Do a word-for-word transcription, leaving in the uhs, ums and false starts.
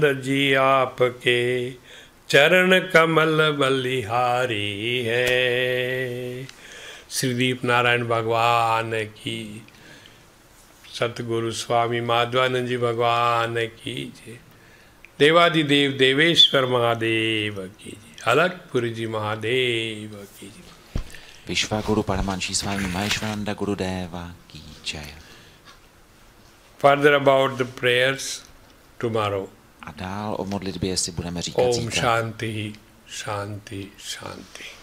जी आपके चरण कमल बलिहारी है। श्रीदीप नारायण भगवान की, सतगुरु स्वामी माधवानंद जी भगवान की जय। देवादिदेव देवेश्वर महादेव की जय। अलकपुरी जी महादेव की जय। विश्वा गुरु परमहंस स्वामी महेश्वरानंद गुरुदेवा की जय। Further about the prayers tomorrow. A dál o modlitbě si budeme říkat Om zítra. Shanti, Shanti, Shanti.